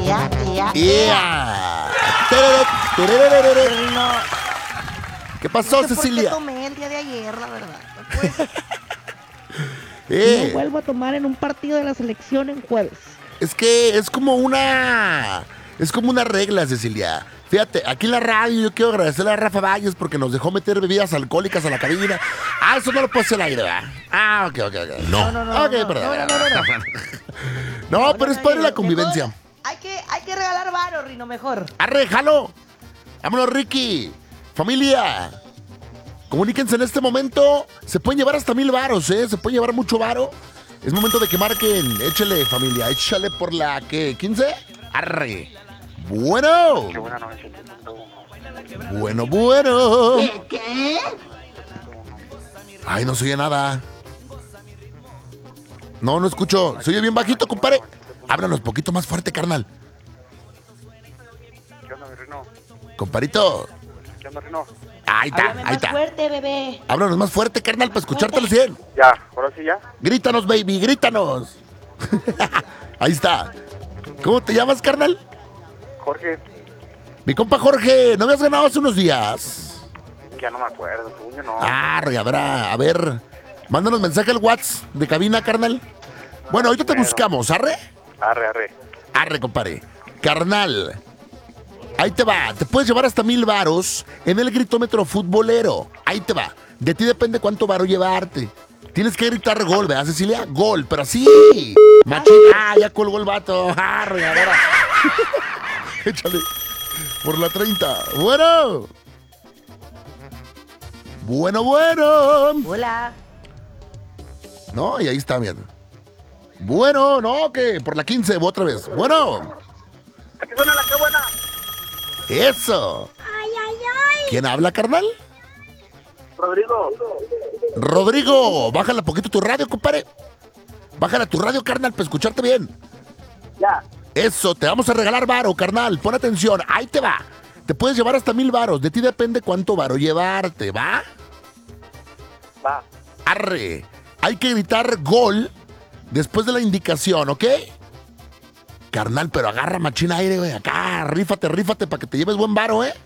¡Ea! No, ¿Qué pasó, no sé Cecilia? por qué tomé el día de ayer, la verdad. No puede ser. No vuelvo a tomar en un partido de la selección en jueves. Es que es como una regla, Cecilia. Fíjate, aquí en la radio yo quiero agradecerle a Rafa Valles porque nos dejó meter bebidas alcohólicas a la cabina. Eso no lo puedo hacer al aire, ¿verdad? Ok. No. Ok, perdón. No, pero es padre la convivencia. Hay que regalar varo, Rino, mejor. ¡Arre, jalo! ¡Vámonos, Ricky! ¡Familia! Comuníquense en este momento. Se pueden llevar hasta 1,000 varos, ¿eh? Se puede llevar mucho varo. Es momento de que marquen. Échale, familia. Échale por la, ¿qué? ¿15? ¡Arre! Bueno. Bueno. ¿Qué? Ay, no se oye nada. No escucho. Se oye bien bajito, compadre. Háblanos poquito más fuerte, carnal. ¿Qué onda, mi Rino? Comparito. ¿Qué onda, Rino? Ahí Háblame está. más fuerte, bebé. Háblanos más fuerte, carnal, para escucharte al 100. Ya, ahora sí ya. Grítanos, baby, grítanos. Ahí está. ¿Cómo te llamas, carnal? Jorge, Mi compa Jorge, ¿no me has ganado hace unos días? ya no me acuerdo, tuyo no. A ver. Mándanos mensaje al WhatsApp de cabina, carnal. Bueno, ahorita te buscamos, ¿arre? Arre. Arre, compadre. Carnal. Ahí te va. Te puedes llevar hasta 1,000 varos en el gritómetro futbolero. Ahí te va. De ti depende cuánto varo llevarte. Tienes que gritar gol, ¿verdad, Cecilia? Gol, pero así. Machín. Ya colgó el vato. Regadera. Échale. Por la 30. Bueno. Hola. No, y ahí está, mira. Bueno, no, que por la 15, otra vez. Bueno. Aquí suena la que buena. Eso. ¿Quién habla, carnal? Rodrigo, bájala poquito tu radio, compadre. Bájala tu radio, carnal, para escucharte bien. Ya. Eso, te vamos a regalar varo, carnal. Pon atención, ahí te va. Te puedes llevar hasta 1,000 varos. De ti depende cuánto varo llevarte, ¿va? Va. Arre. Hay que gritar gol después de la indicación, ¿ok? Carnal, pero agarra machina aire, güey. Acá, rífate para que te lleves buen varo, ¿eh?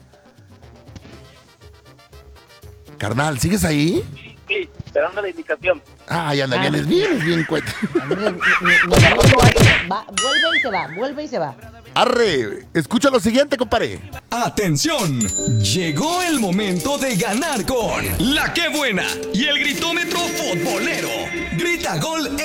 Carnal, ¿sigues ahí? Sí, esperando la indicación. Ya vienes bien, cuete. Vuelve y se va. Arre, escucha lo siguiente, compadre. ¡Atención! Llegó el momento de ganar con La Que Buena y el gritómetro futbolero. Grita gol